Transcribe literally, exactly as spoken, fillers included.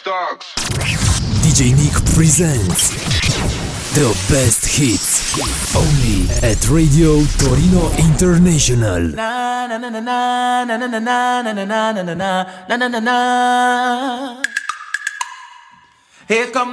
Dogs. D J Nick presents the best hits only at Radio Torino International. Na na na na na na na na na na na na na na na na na. Here come